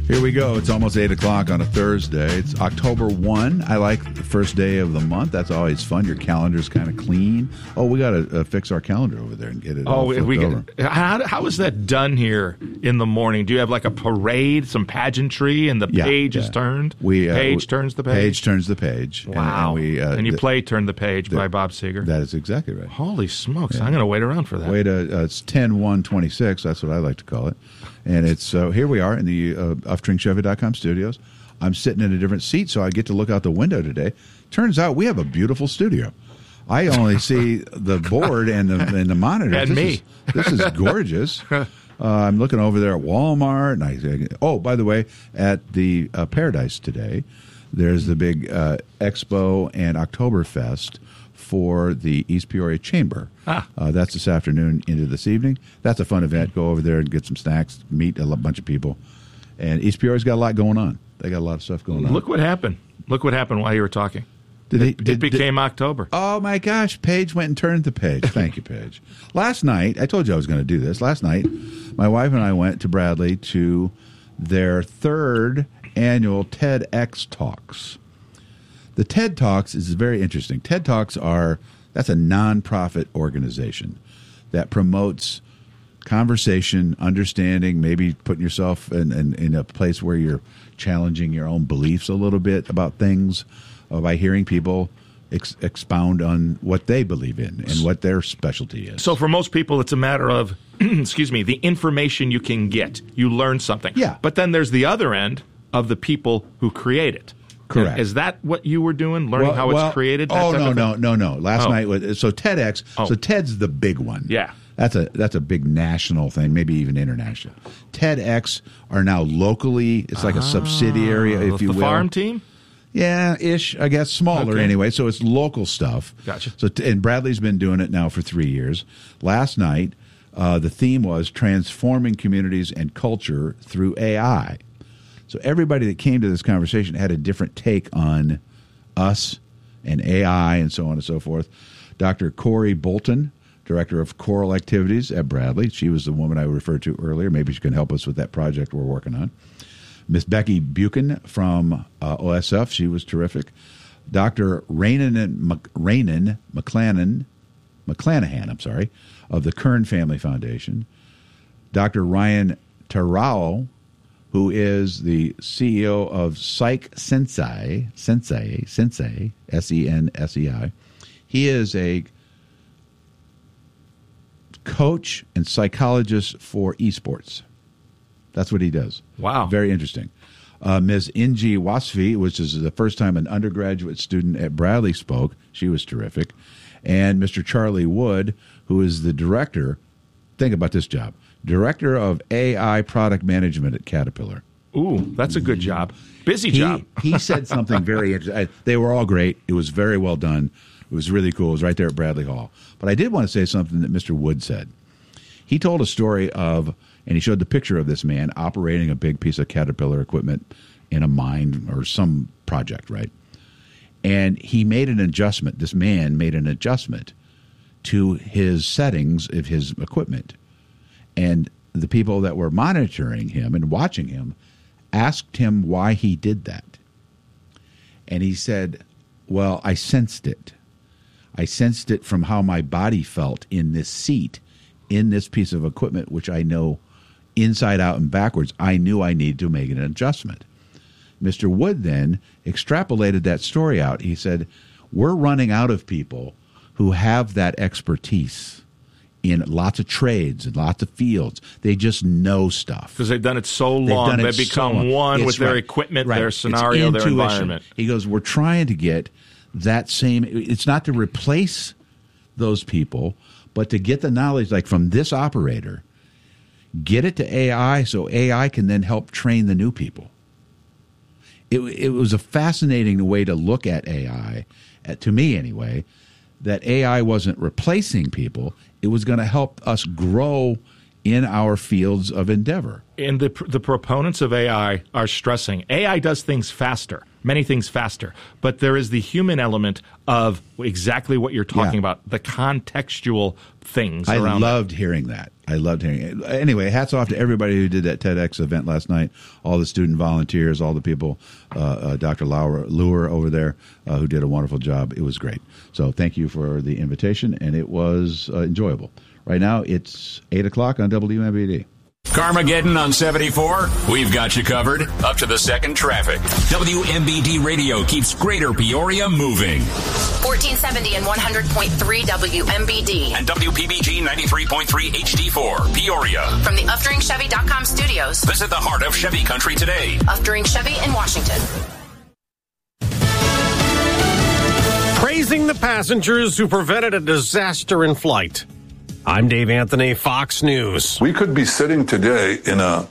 Here we go. It's almost 8 o'clock on a Thursday. It's October 1. I like the first day of the month. That's always fun. Your calendar's kind of clean. Oh, we got to fix our calendar over there and get it all flipped over. How is that done here in the morning? Do you have like a parade, some pageantry, and the page is turned? Page turns the page? Page turns the page. Wow. And you play Turn the Page by Bob Seger? That is exactly right. Holy smokes. I'm going to wait around for that. It's 10/1/26. That's what I like to call it. And it's here we are in the UfTringChevy.com studios. I'm sitting in a different seat, so I get to look out the window today. Turns out we have a beautiful studio. I only see the board and the monitor. And me. This is gorgeous. I'm looking over there at Walmart. And by the way, at the Paradise today, there's the big Expo and Oktoberfest for the East Peoria Chamber. That's this afternoon into this evening. That's a fun event. Go over there and get some snacks, meet a bunch of people. And East Peoria's got a lot going on. They got a lot of stuff going on. Look what happened. Look what happened while you were talking. It became October. Oh, my gosh. Paige went and turned the page. Thank you, Paige. Last night, I told you I was going to do this. Last night, my wife and I went to Bradley to their third annual TEDx Talks. The TED Talks is very interesting. TED Talks that's a nonprofit organization that promotes conversation, understanding, maybe putting yourself in a place where you're challenging your own beliefs a little bit about things by hearing people expound on what they believe in and what their specialty is. So for most people, it's a matter of, the information you can get. You learn something. Yeah. But then there's the other end of the people who create it. Correct. Is that what you were doing, learning how it's created? No. Last night, so TEDx, so TED's the big one. Yeah. That's a big national thing, maybe even international. TEDx are now locally, it's like a subsidiary, if you will. The farm team? Yeah, ish, I guess, smaller anyway, so it's local stuff. Gotcha. So, and Bradley's been doing it now for 3 years. Last night, the theme was transforming communities and culture through AI. So everybody that came to this conversation had a different take on us and AI and so on and so forth. Dr. Corey Bolton, Director of Choral Activities at Bradley. She was the woman I referred to earlier. Maybe she can help us with that project we're working on. Miss Becky Buchan from OSF. She was terrific. Dr. McClanahan, of the Kern Family Foundation. Dr. Ryan Terrao, who is the CEO of Psych Sensei, SENSEI. He is a coach and psychologist for esports. That's what he does. Wow. Very interesting. Ms. Inji Wasfi, which is the first time an undergraduate student at Bradley spoke. She was terrific. And Mr. Charlie Wood, who is the director, think about this job, Director of AI Product Management at Caterpillar. Ooh, that's a good job. Busy job. He said something very interesting. They were all great. It was very well done. It was really cool. It was right there at Bradley Hall. But I did want to say something that Mr. Wood said. He told a story and he showed the picture of this man operating a big piece of Caterpillar equipment in a mine or some project, right? And he made an adjustment. This man made an adjustment to his settings of his equipment. And the people that were monitoring him and watching him asked him why he did that. And he said, well, I sensed it. I sensed it from how my body felt in this seat, in this piece of equipment, which I know inside out and backwards. I knew I needed to make an adjustment. Mr. Wood then extrapolated that story out. He said, we're running out of people who have that expertise in lots of trades and lots of fields. They just know stuff. Because they've done it so long. They've become one with their equipment, their scenario, their environment. He goes, we're trying to get that same, it's not to replace those people, but to get the knowledge like from this operator, get it to AI so AI can then help train the new people. It was a fascinating way to look at AI, to me anyway, that AI wasn't replacing people. It was going to help us grow in our fields of endeavor. And the proponents of AI are stressing AI does things faster. many things faster. But there is the human element of exactly what you're talking about, the contextual things around I loved hearing that. I loved hearing it. Anyway, hats off to everybody who did that TEDx event last night, all the student volunteers, all the people, Dr. Luer over there, who did a wonderful job. It was great. So thank you for the invitation, and it was enjoyable. Right now, it's 8 o'clock on WMBD. Carmageddon on 74, we've got you covered. Up to the second traffic. WMBD Radio keeps Greater Peoria moving. 1470 and 100.3 WMBD. And WPBG 93.3 HD4, Peoria. From the UfDuringChevy.com studios. Visit the heart of Chevy Country today. Ufduring Chevy in Washington. Praising the passengers who prevented a disaster in flight. I'm Dave Anthony, Fox News. We could be sitting today in a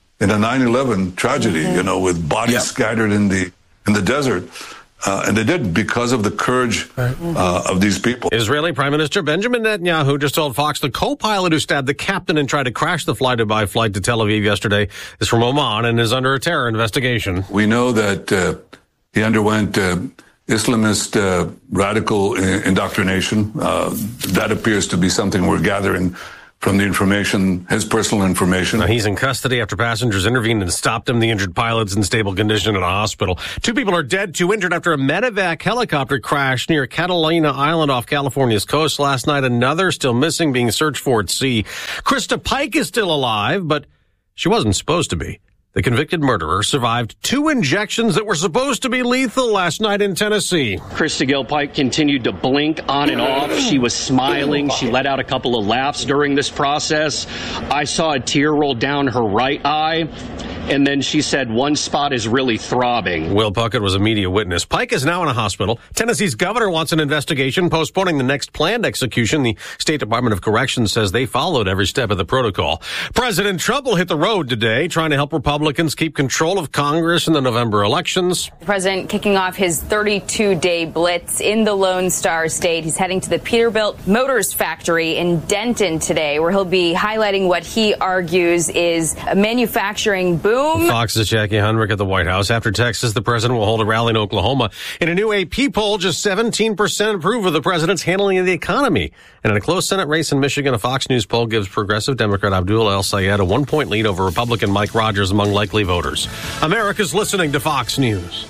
9/11 tragedy, with bodies scattered in the desert. And they did because of the courage of these people. Israeli Prime Minister Benjamin Netanyahu just told Fox the co-pilot who stabbed the captain and tried to crash the fly-to-buy flight to Tel Aviv yesterday is from Oman and is under a terror investigation. We know that he underwent Islamist radical indoctrination. That appears to be something we're gathering from the information, his personal information. Now, he's in custody after passengers intervened and stopped him. The injured pilot's in stable condition in a hospital. 2 people are dead, 2 injured after a medevac helicopter crashed near Catalina Island off California's coast last night. Another still missing, being searched for at sea. Krista Pike is still alive, but she wasn't supposed to be. The convicted murderer survived 2 injections that were supposed to be lethal last night in Tennessee. Krista Gale Pike continued to blink on and off. She was smiling. She let out a couple of laughs during this process. I saw a tear roll down her right eye. And then she said one spot is really throbbing. Will Puckett was a media witness. Pike is now in a hospital. Tennessee's governor wants an investigation, postponing the next planned execution. The State Department of Corrections says they followed every step of the protocol. President Trump will hit the road today, trying to help Republicans keep control of Congress in the November elections. The president kicking off his 32-day blitz in the Lone Star State. He's heading to the Peterbilt Motors factory in Denton today, where he'll be highlighting what he argues is a manufacturing boom. Fox's Jackie Hundrick at the White House. After Texas, the president will hold a rally in Oklahoma. In a new AP poll, just 17% approve of the president's handling of the economy. And in a close Senate race in Michigan, a Fox News poll gives progressive Democrat Abdul El-Sayed a 1-point lead over Republican Mike Rogers among likely voters. America's listening to Fox News.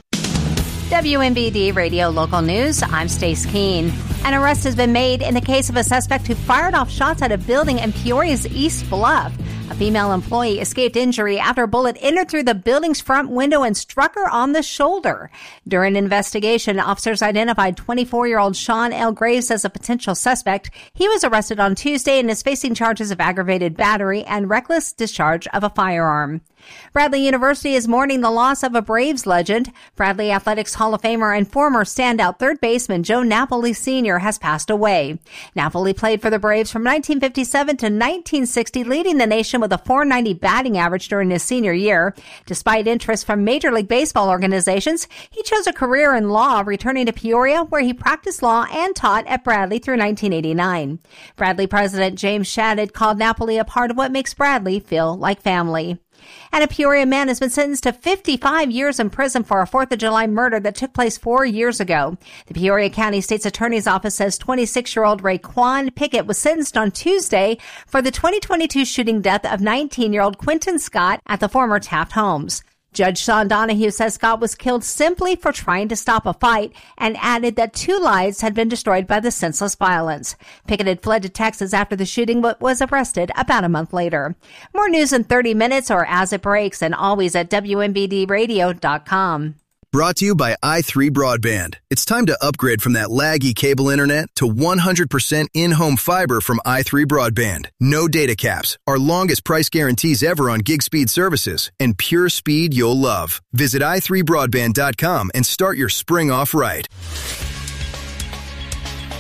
WMBD Radio Local News, I'm Stace Keene. An arrest has been made in the case of a suspect who fired off shots at a building in Peoria's East Bluff. A female employee escaped injury after a bullet entered through the building's front window and struck her on the shoulder. During an investigation, officers identified 24-year-old Sean L. Graves as a potential suspect. He was arrested on Tuesday and is facing charges of aggravated battery and reckless discharge of a firearm. Bradley University is mourning the loss of a Braves legend. Bradley Athletics Hall of Famer and former standout third baseman Joe Napoli Sr. has passed away. Napoli played for the Braves from 1957 to 1960, leading the nation with a .490 batting average during his senior year. Despite interest from Major League Baseball organizations, he chose a career in law, returning to Peoria, where he practiced law and taught at Bradley through 1989. Bradley President James Shadid called Napoli a part of what makes Bradley feel like family. And a Peoria man has been sentenced to 55 years in prison for a 4th of July murder that took place 4 years ago. The Peoria County State's Attorney's Office says 26-year-old Raekwon Pickett was sentenced on Tuesday for the 2022 shooting death of 19-year-old Quentin Scott at the former Taft Homes. Judge Sean Donahue says Scott was killed simply for trying to stop a fight and added that 2 lives had been destroyed by the senseless violence. Pickett had fled to Texas after the shooting but was arrested about a month later. More news in 30 minutes or as it breaks, and always at WMBDradio.com. Brought to you by i3 Broadband. It's time to upgrade from that laggy cable internet to 100% in-home fiber from i3 Broadband. No data caps, our longest price guarantees ever on gig speed services, and pure speed you'll love. Visit i3broadband.com and start your spring off right.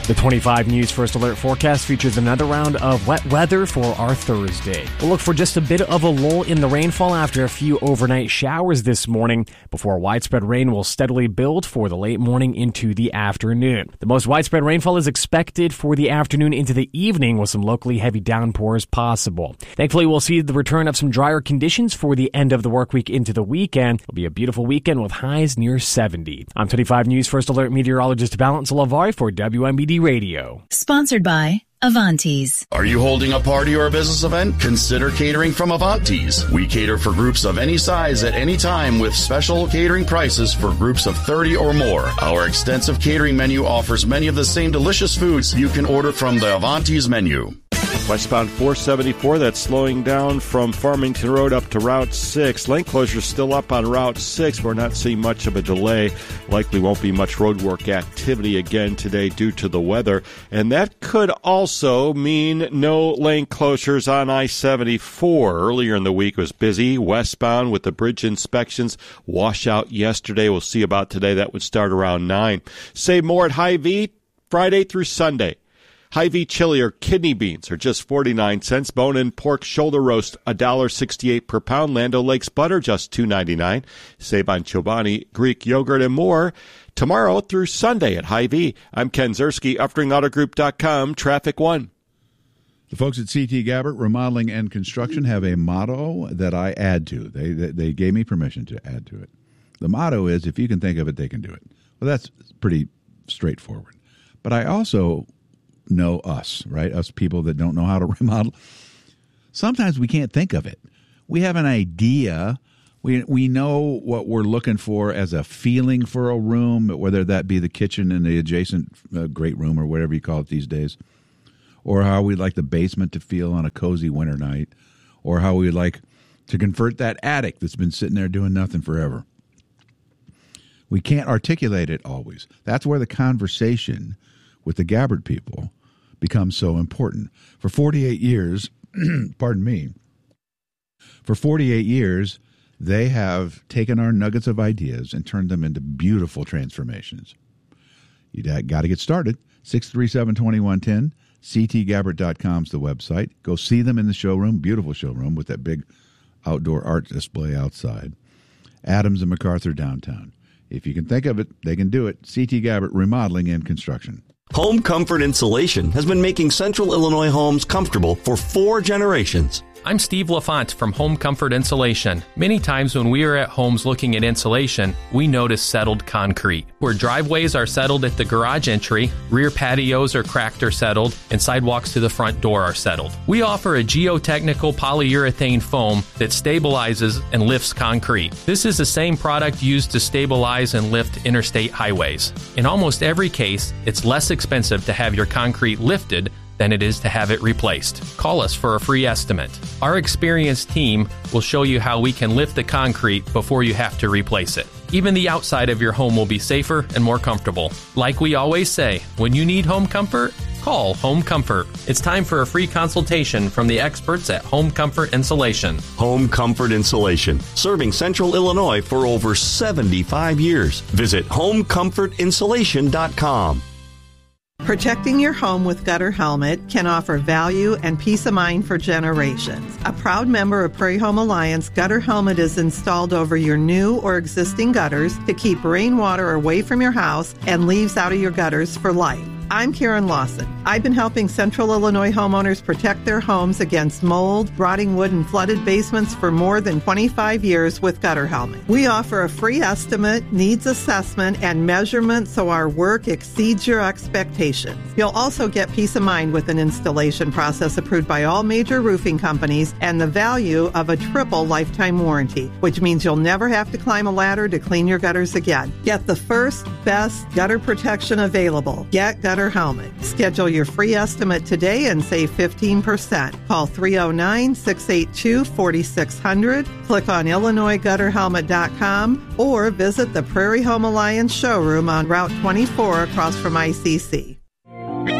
The 25 News First Alert forecast features another round of wet weather for our Thursday. We'll look for just a bit of a lull in the rainfall after a few overnight showers this morning before widespread rain will steadily build for the late morning into the afternoon. The most widespread rainfall is expected for the afternoon into the evening with some locally heavy downpours possible. Thankfully, we'll see the return of some drier conditions for the end of the work week into the weekend. It'll be a beautiful weekend with highs near 70. I'm 25 News First Alert meteorologist Valence Lavari for WMBD Radio. Sponsored by Avantes. Are you holding a party or a business event? Consider catering from Avantes. We cater for groups of any size at any time with special catering prices for groups of 30 or more. Our extensive catering menu offers many of the same delicious foods you can order from the Avantes menu. Westbound 474, that's slowing down from Farmington Road up to Route 6. Lane closure still up on Route 6. We're not seeing much of a delay. Likely won't be much roadwork activity again today due to the weather. And that could also mean no lane closures on I-74. Earlier in the week was busy westbound with the bridge inspections. Washout yesterday. We'll see about today. That would start around 9. Save more at Hy-Vee Friday through Sunday. Hy-Vee chili or kidney beans are just 49 cents. Bone-in pork shoulder roast, $1.68 per pound. Land O'Lakes butter, just $2.99. Save on Chobani Greek yogurt and more tomorrow through Sunday at Hy-Vee. I'm Ken Zerski, UpteringAutoGroup.com, Traffic 1. The folks at CT Gabbert Remodeling and Construction have a motto that I add to. They gave me permission to add to it. The motto is, if you can think of it, they can do it. Well, that's pretty straightforward. But I also know us, right? Us people that don't know how to remodel. Sometimes we can't think of it. We have an idea. We know what we're looking for as a feeling for a room, whether that be the kitchen and the adjacent great room or whatever you call it these days, or how we'd like the basement to feel on a cozy winter night, or how we'd like to convert that attic that's been sitting there doing nothing forever. We can't articulate it always. That's where the conversation with the Gabbert people becomes so important. For 48 years, pardon me, for 48 years, they have taken our nuggets of ideas and turned them into beautiful transformations. You got to get started. 637-2110, ctgabbert.com is the website. Go see them in the showroom, beautiful showroom with that big outdoor art display outside. Adams and MacArthur downtown. If you can think of it, they can do it. CT Gabbert Remodeling and Construction. Home Comfort Insulation has been making Central Illinois homes comfortable for 4 generations. I'm Steve LaFont from Home Comfort Insulation. Many times when we are at homes looking at insulation, we notice settled concrete. Where driveways are settled at the garage entry, rear patios are cracked or settled, and sidewalks to the front door are settled. We offer a geotechnical polyurethane foam that stabilizes and lifts concrete. This is the same product used to stabilize and lift interstate highways. In almost every case, it's less expensive to have your concrete lifted than it is to have it replaced. Call us for a free estimate. Our experienced team will show you how we can lift the concrete before you have to replace it. Even the outside of your home will be safer and more comfortable. Like we always say, when you need home comfort, call Home Comfort. It's time for a free consultation from the experts at Home Comfort Insulation. Home Comfort Insulation, serving Central Illinois for over 75 years. Visit homecomfortinsulation.com. Protecting your home with Gutter Helmet can offer value and peace of mind for generations. A proud member of Prairie Home Alliance, Gutter Helmet is installed over your new or existing gutters to keep rainwater away from your house and leaves out of your gutters for life. I'm Karen Lawson. I've been helping Central Illinois homeowners protect their homes against mold, rotting wood, and flooded basements for more than 25 years with Gutter Helmet. We offer a free estimate, needs assessment, and measurement so our work exceeds your expectations. You'll also get peace of mind with an installation process approved by all major roofing companies and the value of a triple lifetime warranty, which means you'll never have to climb a ladder to clean your gutters again. Get the first, best gutter protection available. Get Gutter Helmet. Schedule your free estimate today and save 15%. Call 309-682-4600. Click on IllinoisGutterHelmet.com or visit the Prairie Home Alliance showroom on Route 24 across from ICC.